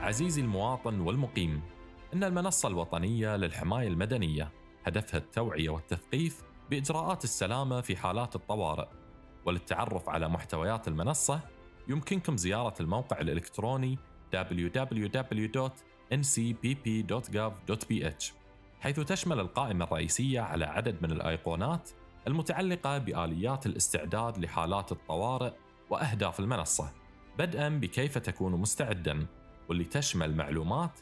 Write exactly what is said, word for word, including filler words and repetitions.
عزيزي المواطن والمقيم، إن المنصة الوطنية للحماية المدنية هدفها التوعية والتثقيف بإجراءات السلامة في حالات الطوارئ. وللتعرف على محتويات المنصة يمكنكم زيارة الموقع الإلكتروني دبليو دبليو دبليو دوت إن سي بي بي دوت جوف دوت بي إتش، حيث تشمل القائمة الرئيسية على عدد من الأيقونات المتعلقة بآليات الاستعداد لحالات الطوارئ وأهداف المنصة، بدءاً بكيف تكون مستعداً، واللي تشمل معلومات